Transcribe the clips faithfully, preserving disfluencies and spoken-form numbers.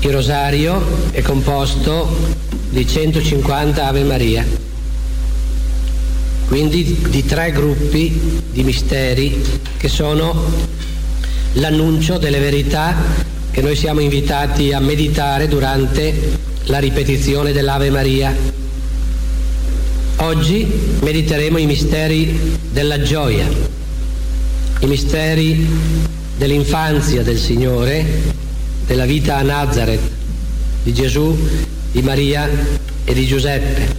Il rosario è composto di centocinquanta Ave Maria, quindi di tre gruppi di misteri che sono l'annuncio delle verità che noi siamo invitati a meditare durante la ripetizione dell'Ave Maria. Oggi mediteremo i misteri della gioia, i misteri dell'infanzia del Signore, della vita a Nazareth, di Gesù, di Maria e di Giuseppe.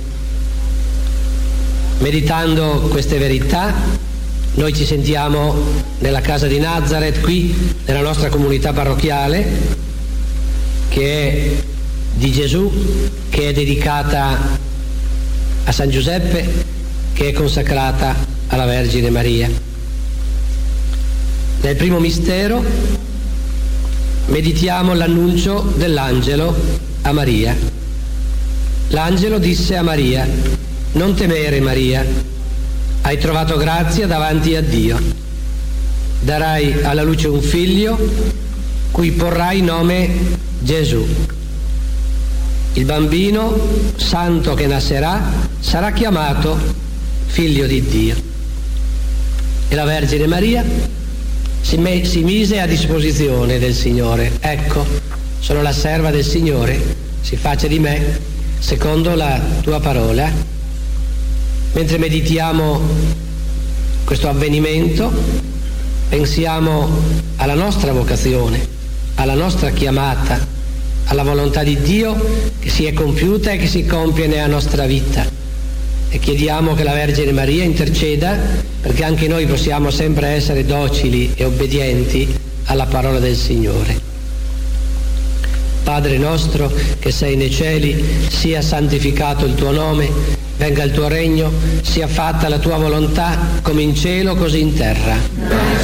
Meditando queste verità, noi ci sentiamo nella casa di Nazareth, qui nella nostra comunità parrocchiale, che è di Gesù, che è dedicata a San Giuseppe, che è consacrata alla Vergine Maria. Nel primo mistero meditiamo l'annuncio dell'angelo a Maria. L'angelo disse a Maria: non temere, Maria, hai trovato grazia davanti a Dio. Darai alla luce un figlio cui porrai nome Gesù. Il bambino santo che nascerà sarà chiamato Figlio di Dio. E la Vergine Maria si, me, si mise a disposizione del Signore. Ecco, sono la serva del Signore, si faccia di me secondo la tua parola. Mentre meditiamo questo avvenimento, pensiamo alla nostra vocazione, alla nostra chiamata, alla volontà di Dio che si è compiuta e che si compie nella nostra vita, e chiediamo che la Vergine Maria interceda perché anche noi possiamo sempre essere docili e obbedienti alla parola del Signore. Padre nostro che sei nei cieli, sia santificato il tuo nome, venga il tuo regno, sia fatta la tua volontà come in cielo così in terra.